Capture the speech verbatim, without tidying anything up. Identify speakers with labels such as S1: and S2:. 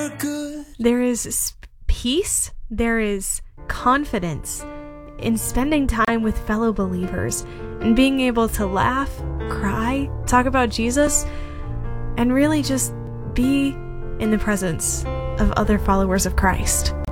S1: you're good.
S2: There is s- peace, there is confidence in spending time with fellow believers and being able to laugh, cry, talk about Jesus, and really just be in the presence of other followers of Christ.